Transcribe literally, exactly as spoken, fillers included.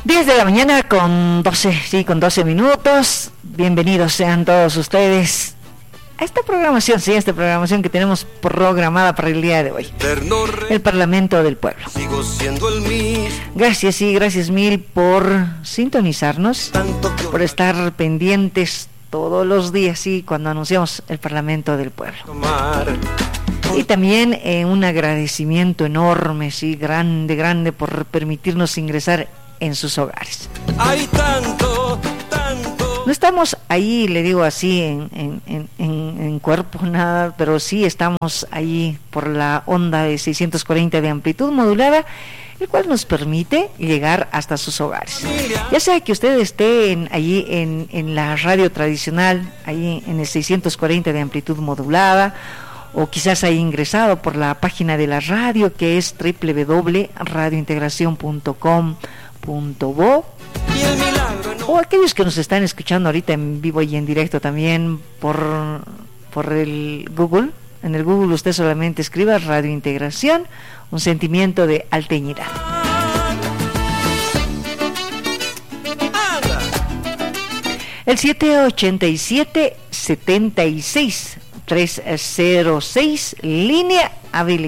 diez de la mañana con doce, sí, con doce minutos. Bienvenidos sean todos ustedes a esta programación, sí, a esta programación que tenemos programada para el día de hoy. El Parlamento del Pueblo. Sigo siendo el mismo. Gracias, sí, gracias mil por sintonizarnos, por estar pendientes todos los días, sí, cuando anunciamos el Parlamento del Pueblo. Y también eh, un agradecimiento enorme, sí, grande, grande, por permitirnos ingresar en sus hogares. Hay tanto, tanto. No estamos ahí, le digo así, en, en, en, en, en cuerpo, nada, pero sí estamos ahí por la onda de seiscientos cuarenta de amplitud modulada, el cual nos permite llegar hasta sus hogares. Ya sea que usted esté en, allí en, en la radio tradicional, ahí en el seiscientos cuarenta de amplitud modulada, o quizás haya ingresado por la página de la radio, que es doble u doble u doble punto radio integración punto com punto bo, o aquellos que nos están escuchando ahorita en vivo y en directo también por, por el Google. En el Google usted solamente escriba Radio Integración, un sentimiento de alteñidad. El siete ochenta y siete setenta y seis trescientos seis, línea habilitada.